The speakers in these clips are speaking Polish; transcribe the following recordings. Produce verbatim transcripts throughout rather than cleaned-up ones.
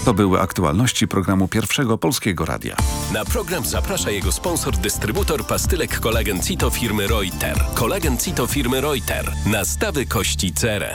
To były aktualności programu Pierwszego Polskiego Radia. Na program zaprasza jego sponsor, dystrybutor pastylek Kolagen Cito firmy Reuter. Kolagen Cito firmy Reuter. Nastawy kości cerę.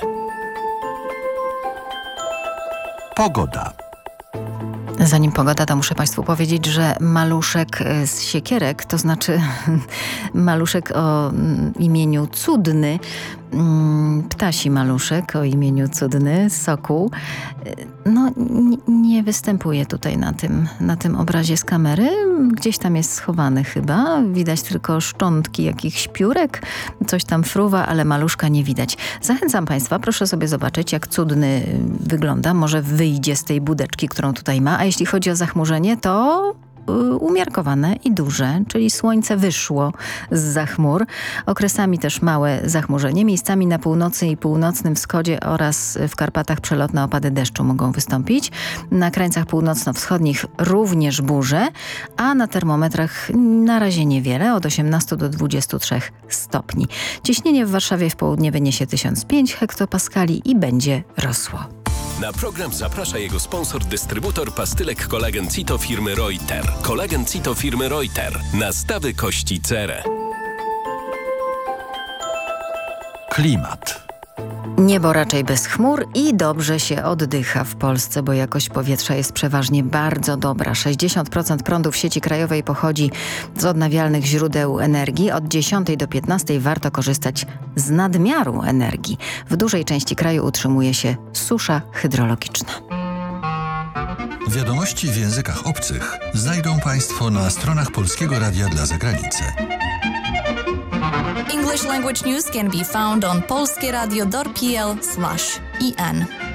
Pogoda. Zanim pogoda, to muszę Państwu powiedzieć, że maluszek z Siekierek, to znaczy maluszek o imieniu Cudny, ptasi maluszek o imieniu Cudny, Sokół, no nie występuje tutaj na tym, na tym obrazie z kamery. Gdzieś tam jest schowany chyba. Widać tylko szczątki jakichś piórek, coś tam fruwa, ale maluszka nie widać. Zachęcam Państwa, proszę sobie zobaczyć, jak Cudny wygląda. Może wyjdzie z tej budeczki, którą tutaj ma. A jeśli chodzi o zachmurzenie, to umiarkowane i duże, czyli słońce wyszło zza chmur. Okresami też małe zachmurzenie. Miejscami na północy i północnym wschodzie oraz w Karpatach przelotne opady deszczu mogą wystąpić. Na krańcach północno-wschodnich również burze, a na termometrach na razie niewiele, od osiemnastu do dwudziestu trzech stopni. Ciśnienie w Warszawie w południe wyniesie tysiąc pięć hektopaskali i będzie rosło. Na program zaprasza jego sponsor, dystrybutor pastylek Kolagen Cito firmy Reuter. Kolagen Cito firmy Reuter. Nastawy kości cerę. Klimat. Niebo raczej bez chmur i dobrze się oddycha w Polsce, bo jakość powietrza jest przeważnie bardzo dobra. sześćdziesiąt procent prądu w sieci krajowej pochodzi z odnawialnych źródeł energii. Od dziesiątej do piętnastej warto korzystać z nadmiaru energii. W dużej części kraju utrzymuje się susza hydrologiczna. Wiadomości w językach obcych znajdą Państwo na stronach Polskiego Radia dla Zagranicy. English language news can be found on polskieradio dot p l slash en.